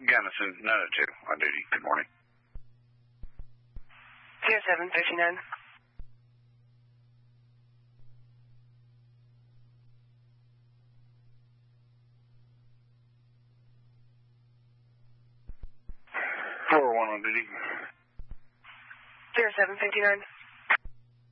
Gunnison, 902 on duty. Good morning. 0759. Floor 1 on duty. 0759.